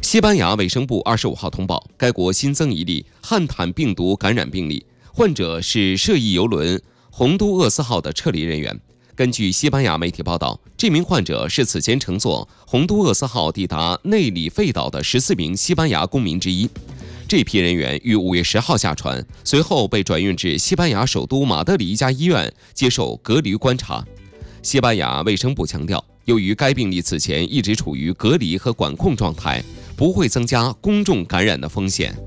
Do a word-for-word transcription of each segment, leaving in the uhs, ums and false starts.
西班牙卫生部二十五号通报，该国新增一例汉坦病毒感染病例，患者是涉疫邮轮洪都厄斯号的撤离人员。根据西班牙媒体报道，这名患者是此前乘坐洪都厄斯号抵达内里费岛的十四名西班牙公民之一。这批人员于五月十号下船，随后被转运至西班牙首都马德里一家医院接受隔离观察。西班牙卫生部强调，由于该病例此前一直处于隔离和管控状态，不会增加公众感染的风险。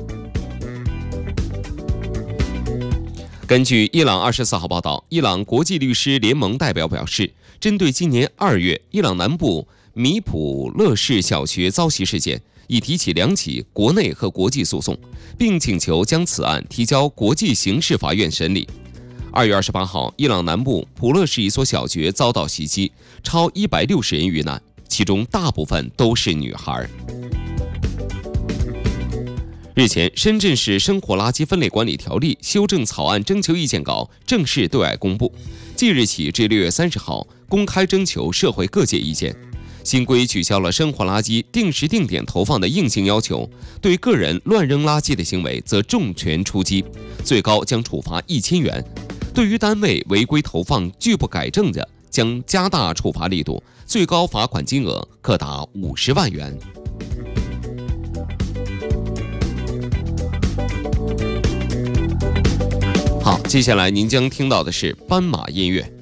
根据伊朗二十四号报道，伊朗国际律师联盟代表表示，针对今年二月伊朗南部米普勒市小学遭袭事件，已提起两起国内和国际诉讼，并请求将此案提交国际刑事法院审理。二月二十八号，伊朗南部普勒市一所小学遭到袭击，超一百六十人遇难，其中大部分都是女孩。日前，深圳市生活垃圾分类管理条例修正草案征求意见稿正式对外公布，即日起至六月三十号公开征求社会各界意见。新规取消了生活垃圾定时定点投放的硬性要求，对个人乱扔垃圾的行为则重拳出击，最高将处罚一千元。对于单位违规投放拒不改正的，将加大处罚力度，最高罚款金额可达五十万元。好，接下来您将听到的是斑马音乐。